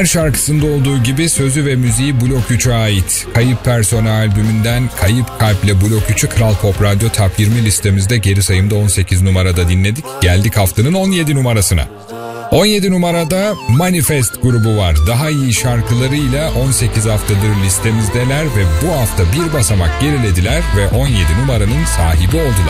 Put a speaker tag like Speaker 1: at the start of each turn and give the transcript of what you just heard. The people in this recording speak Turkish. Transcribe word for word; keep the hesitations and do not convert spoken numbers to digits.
Speaker 1: Her şarkısında olduğu gibi sözü ve müziği Blok üçe ait. Kayıp Persona albümünden Kayıp Kalp'le Blok üçü Kral Pop Radyo Top yirmi listemizde geri sayımda on sekiz numarada dinledik. Geldik haftanın on yedi numarasına. on yedi numarada Manifest grubu var. Daha iyi şarkılarıyla on sekiz haftadır listemizdeler ve bu hafta bir basamak gerilediler ve on yedi numaranın sahibi oldular.